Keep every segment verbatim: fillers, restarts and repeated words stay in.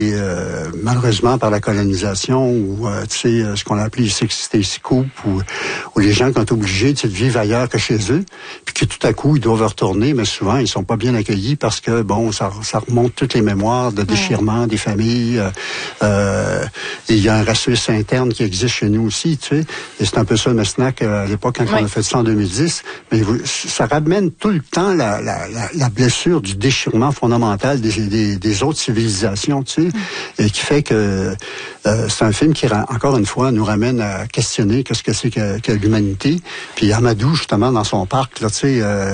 Et euh, malheureusement, par la colonisation, ou euh, tu sais, ce qu'on a appelé les sixty coups, où, où les gens qui ont été obligés de vivre ailleurs que chez eux, puis que tout à coup, ils doivent retourner, mais souvent, ils sont pas bien accueillis parce que, bon, ça, ça remonte toutes les mémoires de déchirement ouais. des familles. Euh, euh, et il y a un racisme interne qui existe chez nous aussi, tu sais. Et c'est un peu ça, le Mesnac, à l'époque, quand ouais. on a fait ça en deux mille dix. Mais ça ramène tout le temps la, la, la, la blessure du déchirement fondamental des, des, des autres civilisations, tu sais. Et qui fait que euh, c'est un film qui, encore une fois, nous ramène à questionner qu'est-ce que c'est que, que l'humanité. Puis Amadou, justement, dans son parc, là, tu sais, euh,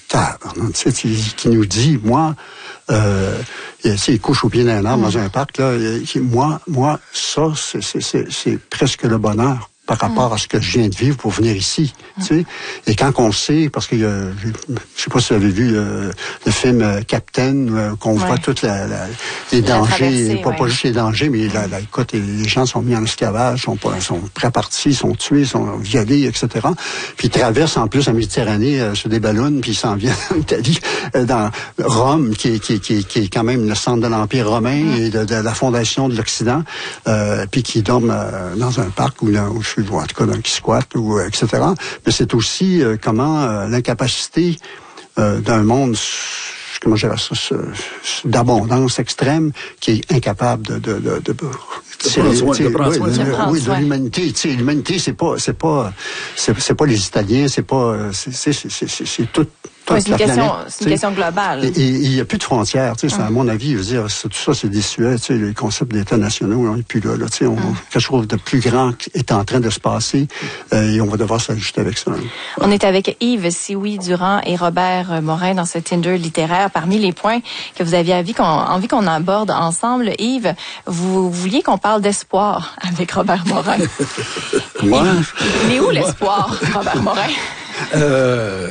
qui nous dit, moi, euh, il couche au pied d'un arbre mmh. dans un parc, là, moi, moi, ça, c'est, c'est, c'est, c'est presque le bonheur par rapport mmh. à ce que je viens de vivre pour venir ici, mmh. tu sais. Et quand on sait, parce que euh, je sais pas si vous avez vu euh, le film euh, Captain, euh, qu'on ouais. voit tous la, la, les dangers, pas, ouais. pas juste les dangers, mais la, la, écoute, les gens sont mis en esclavage, sont, pas, sont pré-partis, sont tués, sont violés, et cetera. Puis ils traversent en plus la Méditerranée euh, sur des ballons, puis ils s'en viennent en Italie, euh, dans Rome, qui est, qui, qui, qui est quand même le centre de l'Empire romain mmh. et de, de la fondation de l'Occident, euh, puis qui dorment euh, dans un parc où, là, où je ou en tout cas dans qui squatte, ou et cetera. Mais c'est aussi euh, comment euh, l'incapacité euh, d'un monde, comment je dirais ça, d'abondance extrême, qui est incapable de de de, de, de prendre soin, de prendre soin. Oui, de l'humanité. Tu sais, l'humanité, c'est pas, c'est pas, c'est, c'est pas les Italiens, c'est pas, c'est, c'est, c'est, c'est, c'est tout. Oui, c'est une, question, c'est une question globale. Et il n'y a plus de frontières. Tu sais, hum. À mon avis, je veux dire, tout ça, c'est désuet. Tu sais, les concepts d'États nationaux, on n'est plus là. là tu sais, on, hum. Quelque chose de plus grand est en train de se passer euh, et on va devoir s'ajuster avec ça. Hein. On est avec Yves Sioui-Durand et Robert Morin dans ce Tinder littéraire. Parmi les points que vous aviez envie qu'on, envie qu'on aborde ensemble, Yves, vous vouliez qu'on parle d'espoir avec Robert Morin. Moi? Il est où l'espoir, Robert Morin? Euh...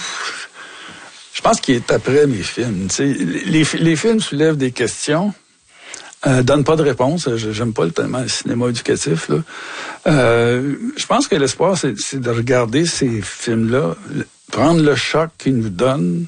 Je pense qu'il est après mes films. Tu sais, les, les films soulèvent des questions, euh, donnent pas de réponse. J'aime pas tellement le cinéma éducatif. Là. Euh, je pense que l'espoir, c'est, c'est de regarder ces films-là, prendre le choc qu'ils nous donnent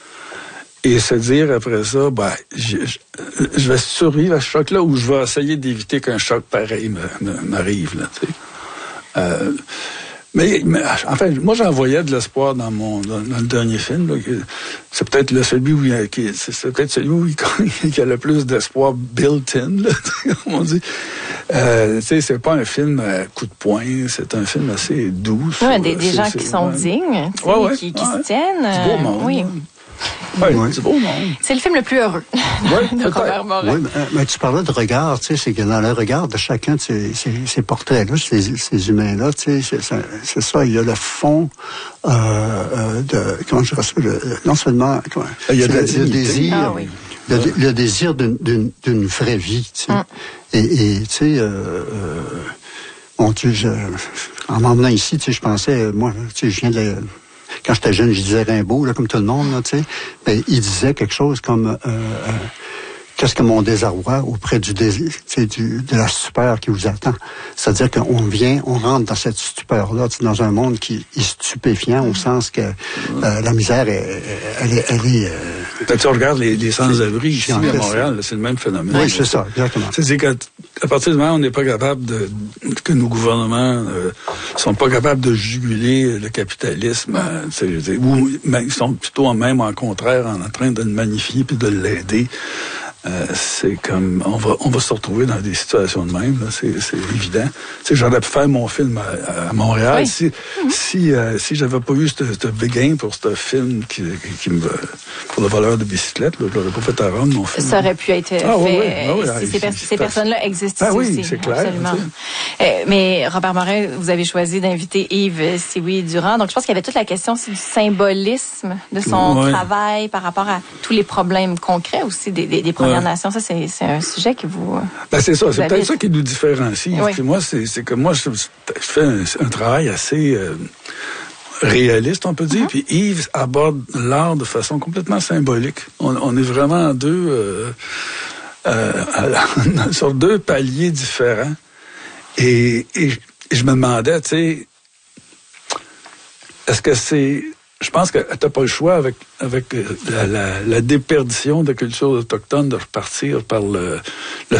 et se dire après ça, ben, je, je, je vais survivre à ce choc-là ou je vais essayer d'éviter qu'un choc pareil me, me, m'arrive. Là, tu sais. Euh, Mais, mais enfin, moi j'en voyais de l'espoir dans mon dans, dans le dernier film. Là, que c'est peut-être le celui où il y a, qui, c'est, c'est peut-être celui où il, il y a le plus d'espoir built-in, là, comme on dit. Euh, tu sais, c'est pas un film à coup de poing, c'est un film assez doux. Ouais, des, des gens qui sont ouais. dignes, ouais, ouais, qui, qui ouais. se tiennent. C'est beau monde. Oui. Oui, ouais. C'est beau monde. C'est le film le plus heureux ouais, de Robert Morin. Oui, mais, mais tu parlais de regard, tu sais, c'est que dans le regard de chacun de ces, ces, ces portraits-là, ces, ces humains-là, tu sais, c'est, c'est, c'est ça, il y a le fond euh, euh, de, comment je dirais ça, le, non seulement, comment, il y a le, le désir, ah, oui. le, le désir d'une, d'une, d'une vraie vie, tu sais, mm. et, et tu sais, euh, euh, bon, tu sais, je, en m'emmenant ici, tu sais, je pensais, moi, tu sais, je viens de quand j'étais jeune, je disais Rimbaud, là, comme tout le monde, là, tu sais. Mais il disait quelque chose comme euh, euh, qu'est-ce que mon désarroi auprès du désir, tu sais, du, de la stupeur qui vous attend. C'est-à-dire qu'on vient, on rentre dans cette stupeur-là, tu sais, dans un monde qui est stupéfiant au sens que euh, la misère, est, elle est, elle est. Euh, Quand tu regardes les, les sans-abri ici à Montréal, là, c'est le même phénomène. Oui, c'est ça, exactement. C'est-à-dire qu'à partir du moment où on n'est pas capable de, que nos gouvernements euh, sont pas capables de juguler le capitalisme, euh, tu sais, ou mais ils sont plutôt même en contraire en train de le magnifier puis de l'aider. Euh, c'est comme on va on va se retrouver dans des situations de même là, c'est c'est évident. Tu sais, j'aurais pu faire mon film à, à Montréal oui. si mm-hmm. si euh, si j'avais pas eu ce ce béguin pour ce film qui, qui, qui me pour le voleur de bicyclette, là, je l'aurais pas fait à Rome mon film. Ça aurait pu être fait ah, oui, oui, ah, oui, si ces, per- ces personnes-là existent ah, ici oui, aussi. C'est clair, absolument. Euh, mais Robert Morin, vous avez choisi d'inviter Yves Sioui-Durand, donc je pense qu'il y avait toute la question aussi du symbolisme de son ouais. travail par rapport à tous les problèmes concrets aussi des des, des Premières ouais. Nations. Ça, c'est, c'est un sujet qui vous. Ben, c'est ça. C'est peut-être ça qui nous différencie. Oui. Moi, c'est, c'est que moi, je, je fais un, un travail assez euh, réaliste, on peut dire. Mm-hmm. Puis Yves aborde l'art de façon complètement symbolique. On, on est vraiment deux euh, euh, sur deux paliers différents. Et, et je me demandais, tu sais, est-ce que c'est je pense que t'as pas le choix avec avec la, la, la déperdition de culture autochtone de repartir par le, le